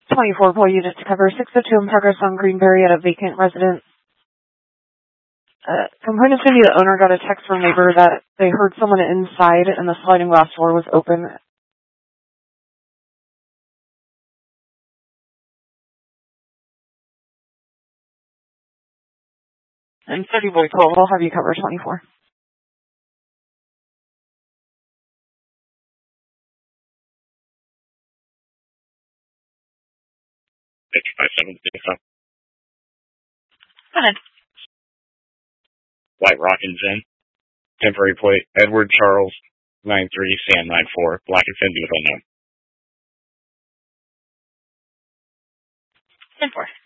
24 Boy Unit to cover 602 in progress on Greenberry at a vacant residence. Complainant Cindy, the owner, got a text from a neighbor that they heard someone inside and the sliding glass door was open. And 30 Boy 12 will have you cover 24. 57 Go ahead. White Rockins Inn. Temporary plate, Edward Charles 93 Sam 94. Black and Cindy with unknown. 10-4.